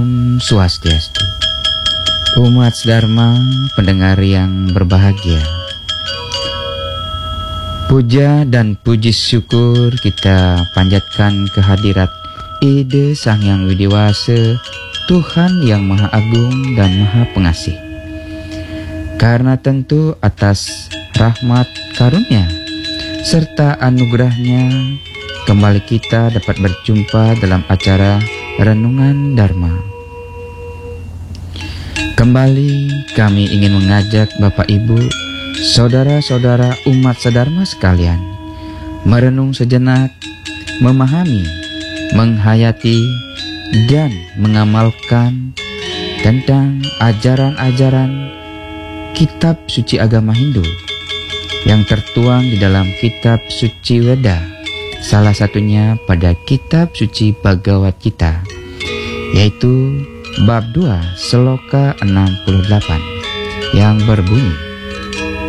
Om Swastiastu. Umat Dharma, pendengar yang berbahagia. Puja dan puji syukur kita panjatkan kehadirat Ide Sang Hyang Widiwasa, Tuhan yang Maha Agung dan Maha Pengasih. Karena tentu atas rahmat karunia serta anugerahnya, kembali kita dapat berjumpa dalam acara Renungan Dharma. Kembali kami ingin mengajak Bapak Ibu, saudara-saudara umat sedharma sekalian, merenung sejenak, memahami, menghayati, dan mengamalkan tentang ajaran-ajaran kitab suci agama Hindu yang tertuang di dalam kitab suci Weda, salah satunya pada kitab suci Bhagavad Gita, yaitu bab 2 Sloka 68 yang berbunyi,